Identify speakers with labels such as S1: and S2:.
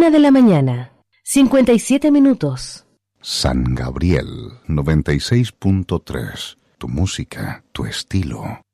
S1: 1 de la mañana, 57 minutos.
S2: San Gabriel 96.3. Tu música, tu estilo.